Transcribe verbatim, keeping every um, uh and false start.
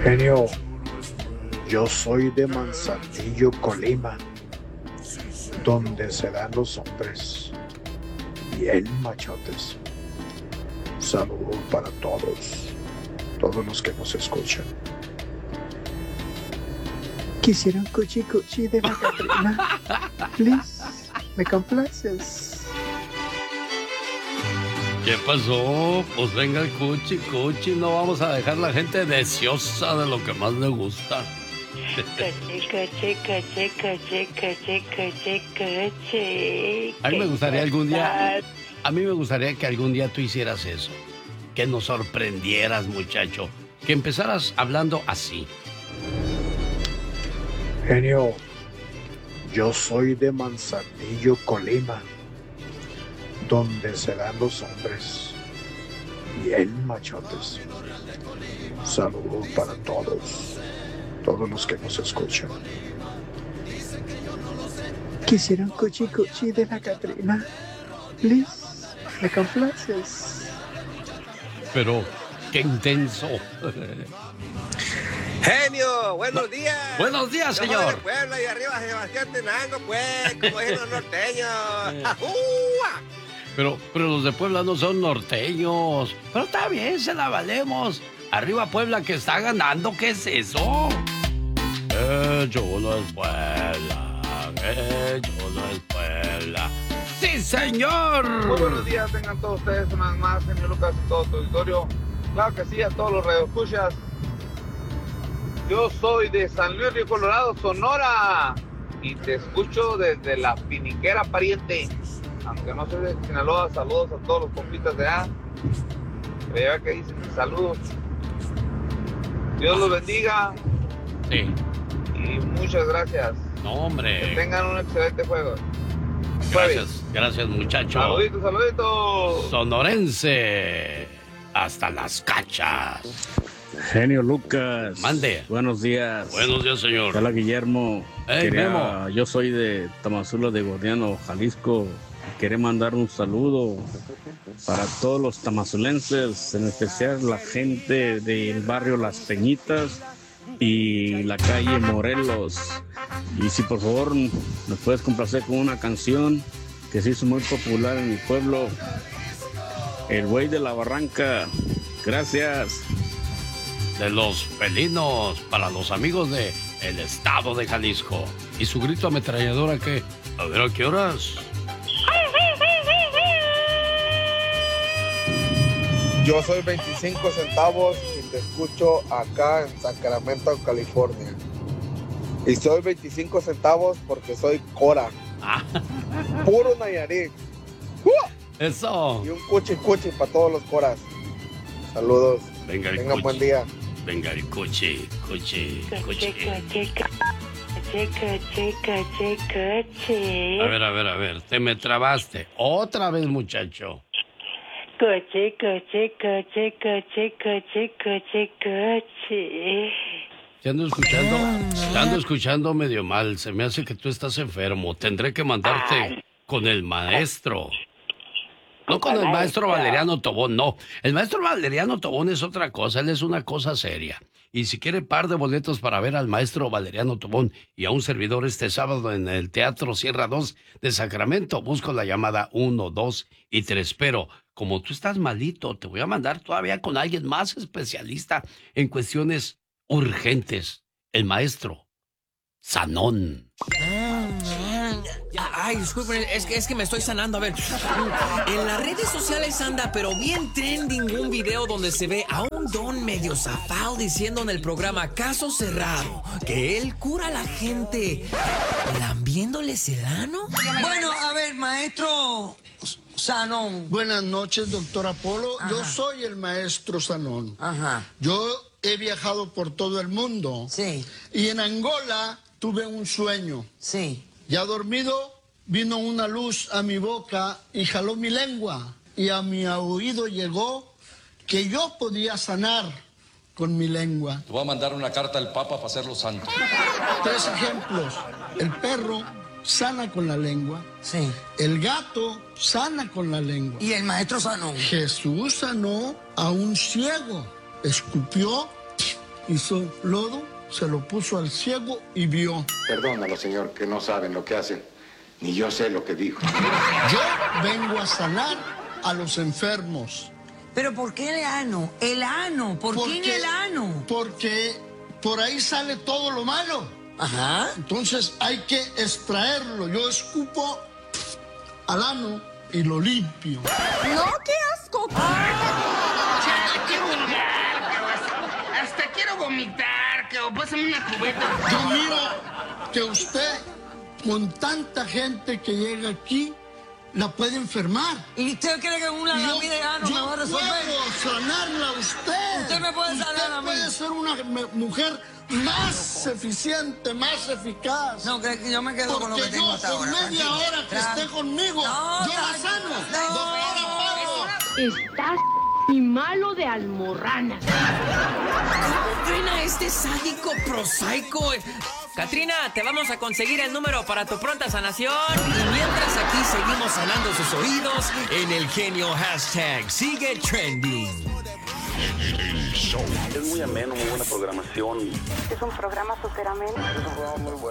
Genio, yo soy de Manzanillo, Colima, donde se dan los hombres bien machotes. Saludos para todos, todos los que nos escuchan. Quisiera un cuchi cuchi de la Catrina. Please, ¿me complaces? ¿Qué pasó? Pues venga el cuchi cuchi, no vamos a dejar la gente deseosa de lo que más le gusta. Cuchi, cuchi, cuchi, cuchi, cuchi, cuchi, cuchi. A mí me gustaría algún día, a mí me gustaría que algún día tú hicieras eso, que nos sorprendieras, muchacho, que empezaras hablando así. Genio, yo soy de Manzanillo, Colima, donde se dan los hombres bien machotes. Saludos para todos, todos los que nos escuchan. Quisiera un cuchi cuchi de la Catrina. Please, ¿me complaces? Pero, qué intenso. Genio, buenos días. Buenos días, Yo señor. soy de Puebla y arriba Sebastián Tenango, pues, como dicen los norteños. Pero, pero los de Puebla no son norteños. Pero está bien, se la valemos. Arriba Puebla que está ganando, ¿qué es eso? Eh, yo no es Puebla. Eh, yo no es Puebla. ¡Sí, señor! Muy buenos días, tengan todos ustedes una vez más, señor Lucas y todo tu auditorio. Claro que sí, a todos los radioescuchas. Yo soy de San Luis Río Colorado, Sonora, y te escucho desde la Piniquera, pariente. Aunque no soy de Sinaloa, saludos a todos los compitas de allá. Pero ya que dicen saludos. Dios los bendiga. Sí. Y muchas gracias. No, hombre. Que tengan un excelente juego. Gracias, gracias, muchacho. Saluditos, saluditos. Sonorense. Hasta las cachas. Genio Lucas. Mande. Buenos días. Buenos días, señor. Hola, Guillermo. Hey, Quería- Memo. Yo soy de Tamazula de Gordiano, Jalisco. Quería mandar un saludo para todos los tamazulenses, en especial la gente del barrio Las Peñitas y la calle Morelos. Y si por favor me puedes complacer con una canción que se hizo muy popular en mi pueblo, El Güey de la Barranca. Gracias. De los felinos para los amigos de el estado de Jalisco. ¿Y su grito ametralladora qué? A ver, ¿a qué horas? Yo soy veinticinco centavos y te escucho acá en Sacramento, California. Y soy veinticinco centavos porque soy Cora. Puro Nayarit. ¡Uh! Eso. Y un cuchi cuchi para todos los Coras. Saludos. Venga el Tengan cuchi. buen día. Venga el cuchi, cuchi, cuchi. Cuchi, cuchi, cuchi, cuchi, cuchi, cuchi. A ver, a ver, a ver. Te me trabaste. Otra vez, muchacho. Cuchi, cuchi, cuchi, cuchi, cuchi, cuchi, cuchi. Te ando escuchando, te ando escuchando medio mal. Se me hace que tú estás enfermo. Tendré que mandarte con el maestro. No con el maestro Valeriano Tobón, no. El maestro Valeriano Tobón es otra cosa, él es una cosa seria. Y si quiere par de boletos para ver al maestro Valeriano Tobón y a un servidor este sábado en el Teatro Sierra dos de Sacramento, busco la llamada uno, dos y tres. Pero como tú estás malito, te voy a mandar todavía con alguien más especialista en cuestiones urgentes. El maestro Sanón. Ay, disculpen, es que, es que me estoy sanando. A ver, en las redes sociales anda, pero bien trending, un video donde se ve a un don medio zafado diciendo en el programa Caso Cerrado que él cura a la gente lambiéndoles el ano. Bueno, a ver, maestro Sanón. Buenas noches, doctor Apolo. Ajá. Yo soy el maestro Sanón. Ajá. Yo he viajado por todo el mundo. Sí. Y en Angola tuve un sueño. Sí. Ya dormido, vino una luz a mi boca y jaló mi lengua. Y a mi oído llegó que yo podía sanar con mi lengua. Te voy a mandar una carta al Papa para hacerlo santo. Tres ejemplos. El perro sana con la lengua. Sí. El gato sana con la lengua. ¿Y el maestro Sanón? Jesús sanó a un ciego. Escupió hizo lodo, se lo puso al ciego y vio. Perdónalo, señor, que no saben lo que hacen. Ni yo sé lo que dijo. Yo vengo a sanar a los enfermos. ¿Pero por qué el ano? El ano, ¿por Porque- qué el ano? Porque por ahí sale todo lo malo. Ajá. Entonces hay que extraerlo. Yo escupo al ano y lo limpio. No, qué asco. Chale, qué vulgar, cabrón. Hasta quiero vomitar, cabrón. Pásame una cubeta. Yo miro que usted, con tanta gente que llega aquí, la puede enfermar. ¿Y usted cree que una Yo- lambida de ano me yo va a resolver? puedo sanarla a usted. Usted me puede sanar Usted a mí. puede ser una me- mujer más eficiente, más eficaz. No, que yo me quedo con lo que Porque tengo yo, hasta por ahora, media tranquilo. hora que Claro. esté conmigo, No, yo la tranquilo. sano. No. Doctora Pablo. Estás y malo de almorrana. Frena este sádico prosaico. Katrina, te vamos a conseguir el número para tu pronta sanación. Y mientras aquí seguimos sanando sus oídos en el genio hashtag sigue trending. Es muy ameno, muy buena programación. Es un programa súper ameno. Es un programa muy bueno.